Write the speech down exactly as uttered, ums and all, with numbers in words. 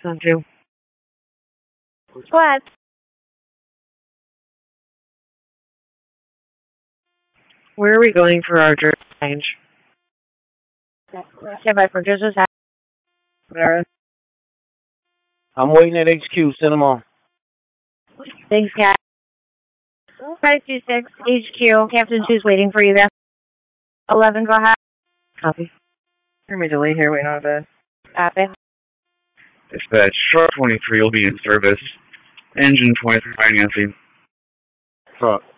Not you. What? Where are we going for our dress change? Okay, bye for business. Whatever. I'm waiting at H Q. Send them on. Thanks, Cat. five two six H Q. Captain two's waiting for you there. eleven, go ahead. Copy. Hear me delay here, waiting on this. Copy. Dispatch, Truck twenty-three will be in service. Engine twenty-three financing. Truck.